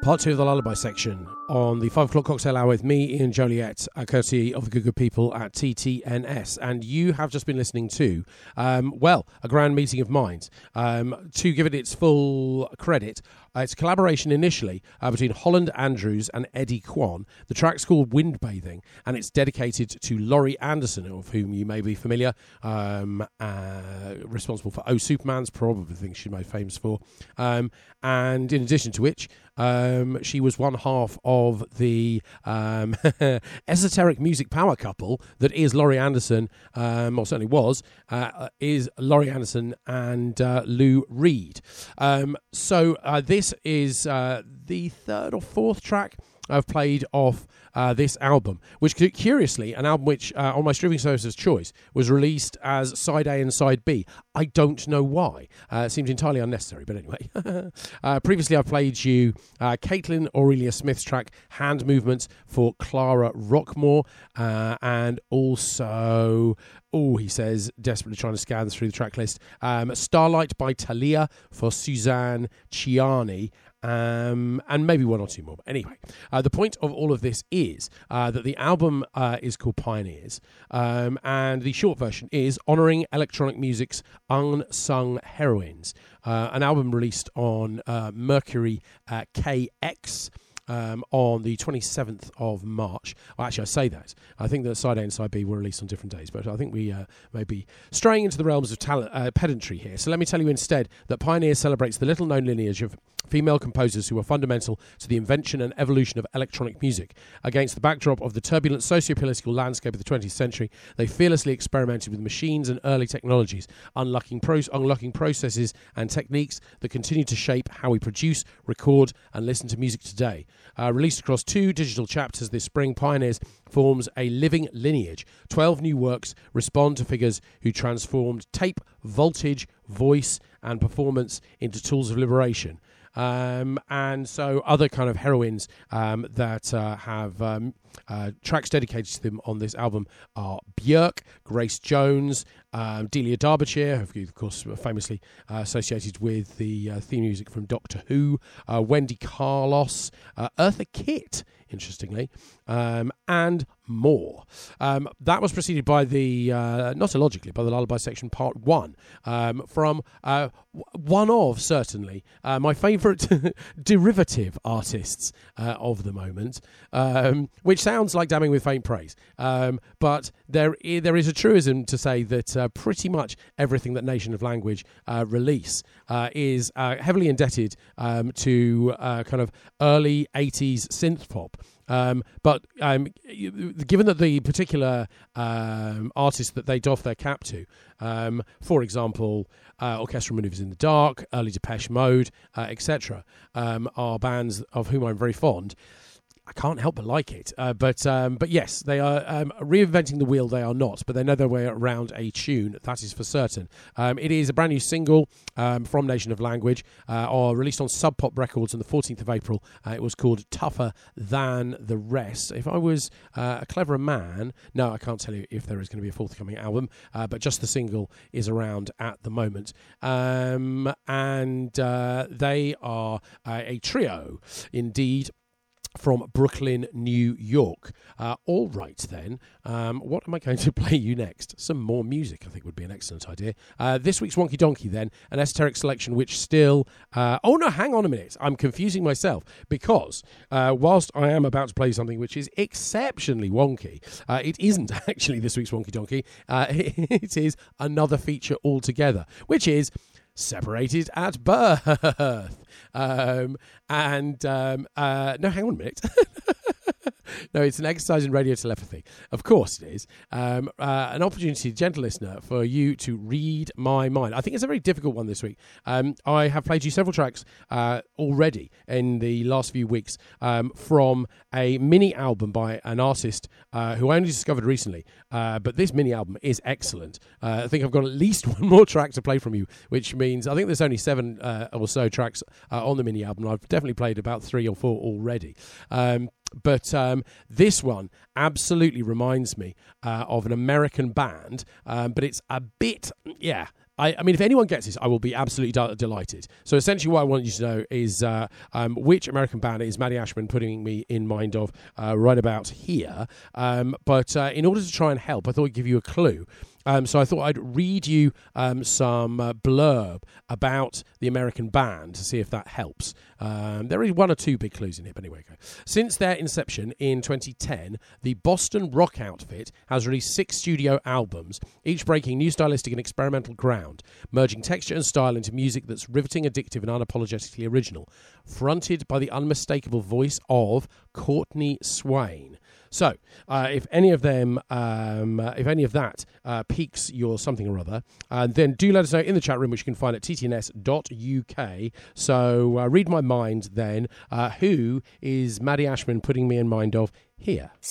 Part 2 of the Lullaby section on the 5 o'clock cocktail hour with me, Ian Joliet, courtesy of the good people at TTNS. And you have just been listening to, a grand meeting of minds. To give it its full credit, it's a collaboration initially between Holland Andrews and Eddie Kwan. The track's called Wind Bathing, and it's dedicated to Laurie Anderson, of whom you may be familiar, responsible for Oh Superman's, probably the thing she's most famous for. And in addition to which, she was one half of the esoteric music power couple that is Laurie Anderson, or certainly was, is Laurie Anderson and Lou Reed. So this is the third or fourth track I've played off this album, which curiously, an album which on my streaming service of choice was released as side A and side B. I don't know why. It seems entirely unnecessary, but anyway. Previously I played you Caitlin Aurelia Smith's track Hand Movements for Clara Rockmore, and also, he says, desperately trying to scan through the track list, Starlight by Thalia for Suzanne Ciani, and maybe one or two more. But anyway, the point of all of this is that the album is called Pioneers, and the short version is Honouring Electronic Music's Unsung Heroines, an album released on Mercury KX on the 27th of March. Well, actually, I say that. I think that Side A and Side B were released on different days, but I think we may be straying into the realms of pedantry here. So let me tell you instead that Pioneers celebrates the little-known lineage of female composers who were fundamental to the invention and evolution of electronic music. Against the backdrop of the turbulent socio-political landscape of the 20th century, they fearlessly experimented with machines and early technologies, unlocking processes and techniques that continue to shape how we produce, record, and listen to music today. Released across 2 digital chapters this spring, Pioneers forms a living lineage. 12 new works respond to figures who transformed tape, voltage, voice, and performance into tools of liberation. And so other kind of heroines that have tracks dedicated to them on this album are Björk, Grace Jones, Delia Derbyshire, who of course famously associated with the theme music from Doctor Who, Wendy Carlos, Eartha Kitt, interestingly, and more. That was preceded by the, not illogically, by the Lullaby section part 1, from one of, certainly, my favourite derivative artists of the moment, which sounds like damning with faint praise. But there is a truism to say that pretty much everything that Nation of Language release is heavily indebted to kind of early 80s synth pop. But given that the particular artists that they doff their cap to, for example, Orchestral Manoeuvres in the Dark, early Depeche Mode, etc., are bands of whom I'm very fond, I can't help but like it. But yes, they are reinventing the wheel. They are not, but they know their way around a tune. That is for certain. It is a brand new single from Nation of Language, released on Sub Pop Records on the 14th of April. It was called Tougher Than the Rest. If I was a cleverer man, no, I can't tell you if there is going to be a forthcoming album, but just the single is around at the moment. And they are a trio, indeed, from Brooklyn, New York. All right, then. What am I going to play you next? Some more music, I think, would be an excellent idea. This week's Wonky Donkey, then, an esoteric selection which still... oh, no, hang on a minute. I'm confusing myself because whilst I am about to play something which is exceptionally wonky, it isn't actually this week's Wonky Donkey. It is another feature altogether, which is Separated at Birth. No, hang on a minute. No, it's an exercise in radio telepathy. Of course it is. An opportunity, gentle listener, for you to read my mind. I think it's a very difficult one this week. I have played you several tracks already in the last few weeks from a mini album by an artist who I only discovered recently. But this mini album is excellent. I think I've got at least one more track to play from you, which means I think there's only 7 or so tracks on the mini album. I've definitely played about 3 or 4 already. But this one absolutely reminds me of an American band, but it's a bit, I mean, if anyone gets this, I will be absolutely delighted. So essentially what I want you to know is which American band is Maddie Ashman putting me in mind of right about here. But in order to try and help, I thought I'd give you a clue. So I thought I'd read you some blurb about the American band to see if that helps. There is one or two big clues in here, but anyway. Go. Since their inception in 2010, the Boston rock outfit has released 6 studio albums, each breaking new stylistic and experimental ground, merging texture and style into music that's riveting, addictive, and unapologetically original, fronted by the unmistakable voice of Courtney Swain. So, if any of them, if any of that piques your something or other, then do let us know in the chat room, which you can find at ttns.uk. So, read my mind then. Who is Maddie Ashman putting me in mind of here?